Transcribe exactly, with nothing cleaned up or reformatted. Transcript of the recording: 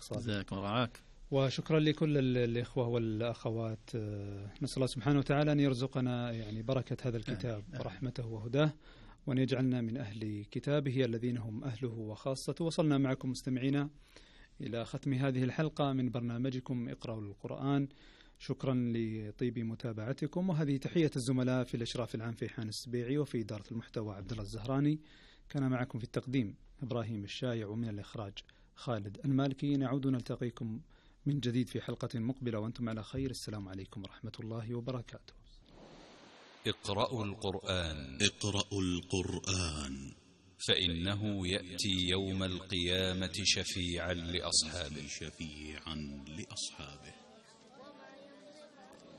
صالح. جزاك ورعاك. وشكرا لكل الإخوة والأخوات. نسأل الله سبحانه وتعالى أن يرزقنا يعني بركة هذا الكتاب ورحمته وهداه، وأن يجعلنا من أهل كتابه الذين هم أهله وخاصته. وصلنا معكم مستمعينا إلى ختم هذه الحلقة من برنامجكم اقرأوا القرآن. شكرا لطيب متابعتكم، وهذه تحية الزملاء في الإشراف العام فيحان السبيعي، وفي إدارة المحتوى عبد الله الزهراني. كان معكم في التقديم إبراهيم الشايع، ومن الإخراج خالد المالكي. نعود نلتقيكم من جديد في حلقة مقبلة وأنتم على خير. السلام عليكم ورحمة الله وبركاته. اقرأوا القرآن. اقرأوا القرآن فإنه يأتي يوم القيامة شفيعا لأصحابه. شفيعا لأصحابه.